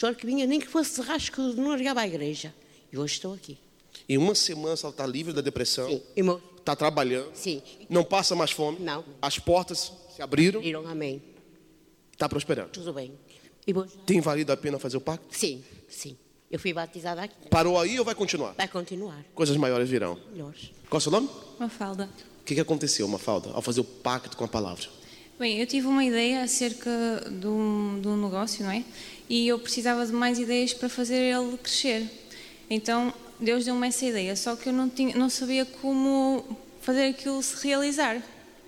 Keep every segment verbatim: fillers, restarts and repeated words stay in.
Choro que vinha, nem que fosse de rasco, não largava a igreja. E hoje estou aqui. Em uma semana ela está livre da depressão. Sim. Irmão, Está trabalhando. sim. Não passa mais fome. Não. As portas se abriram. Viram, amém. Está prosperando. Tudo bem. E hoje? Tem valido a pena fazer o pacto? Sim, sim. Eu fui batizada aqui. Parou aí ou vai continuar? Vai continuar. Coisas maiores virão. Melhores. Qual é o seu nome? Mafalda. O que, que aconteceu, Mafalda, ao fazer o pacto com a palavra? Bem, eu tive uma ideia acerca de um, de um negócio, não é? E eu precisava de mais ideias para fazer ele crescer. Então, Deus deu-me essa ideia, só que eu não, tinha, não sabia como fazer aquilo se realizar.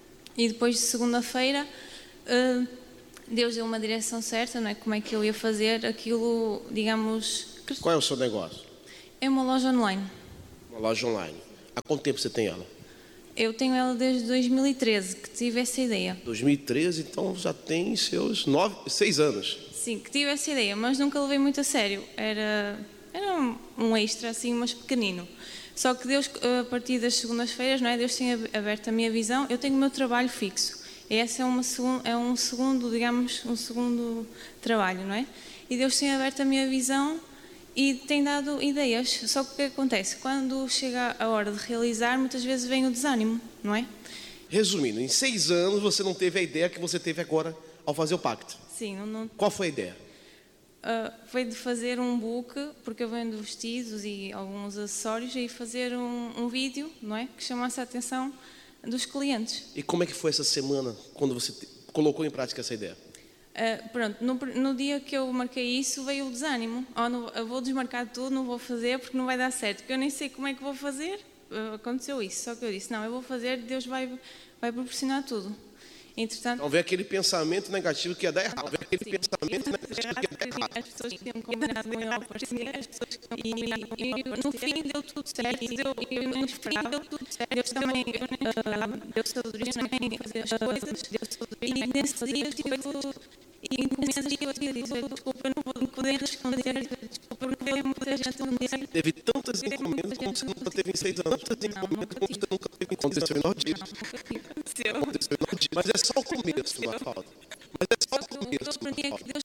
E depois de segunda-feira, uh, Deus deu uma direção certa, não é? Como é que eu ia fazer aquilo, digamos... Crescer. Qual é o seu negócio? É uma loja online. Uma loja online. Há quanto tempo você tem ela? Eu tenho ela desde dois mil e treze, que tive essa ideia. dois mil e treze, então já tem seus nove, seis anos. Sim, que tive essa ideia, mas nunca levei muito a sério. Era, era um, um extra, assim, mas pequenino. Só que Deus, a partir das segundas-feiras, não é? Deus tem aberto a minha visão. Eu tenho o meu trabalho fixo. E esse é, uma, é um segundo, digamos, um segundo trabalho, não é? E Deus tem aberto a minha visão e tem dado ideias. Só que o que acontece? Quando chega a hora de realizar, muitas vezes vem o desânimo, não é? Resumindo, em seis anos você não teve a ideia que você teve agora ao fazer o pacto. Sim. Não, não... Qual foi a ideia? Uh, foi de fazer um book, porque eu vendo vestidos e alguns acessórios, e fazer um, um vídeo, não é? Que chamasse a atenção dos clientes. E como é que foi essa semana, quando você te... colocou em prática essa ideia? Uh, pronto, no, no dia que eu marquei isso, veio o desânimo. Oh, não, eu vou desmarcar tudo, não vou fazer porque não vai dar certo, porque eu nem sei como é que vou fazer. Uh, aconteceu isso, só que eu disse, não, eu vou fazer, Deus vai, vai proporcionar tudo. Entretanto, não vê aquele pensamento negativo que ia dar errado. Vê aquele sim, pensamento negativo que ia dar errado. as pessoas tinham combinado com ele aparecer, as pessoas que e, e no fim deu tudo certo. Deu, eu não esperava, deu tudo certo. Deus também uh, deu sabedoria também fazer as coisas. E nesse dia eu tive e nesse dia eu tive desculpa, eu não vou poder responder, desculpa, porque veio muita gente no dia. Teve tantas encomendas como você nunca teve em seis anos. Tantas encomendas como você nunca teve em aconteceu em nove dias. Aconteceu em nove dias. Mas é só o começo, Mafalda. Mas é só o começo, Mafalda.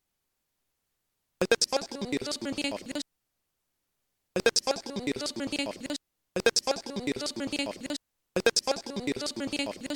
Mas é só o começo, Mafalda. Mas é só o começo, Mafalda. Mas é só o começo, Mafalda. Mas é só o começo, Mafalda.